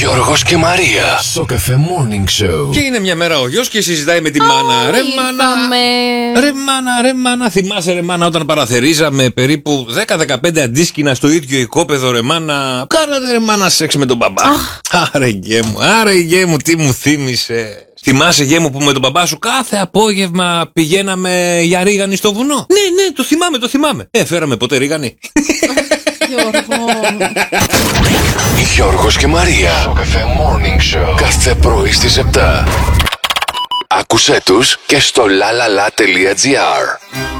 Γιώργος και Μαρία. Στο Cafe Morning Show. Και είναι μια μέρα ο γιος και συζητάει με τη μάνα. Ρε μάνα, θυμάσαι ρε μάνα όταν παραθερίζαμε περίπου 10-15 αντίσκηνα στο ίδιο οικόπεδο ρε μάνα. Κάνατε ρε μάνα σεξ με τον μπαμπά. Άρε γέ μου, τι μου θύμισε. Θυμάσαι γέ μου που με τον μπαμπά σου κάθε απόγευμα πηγαίναμε για ρίγανη στο βουνό? Ναι, το θυμάμαι. Φέραμε ποτέ ρίγανη? Γιώργος και Μαρία. Στο Cafe Morning Show. Κάθε πρωί στις 7. Άκουσέ τους και στο lalala.gr.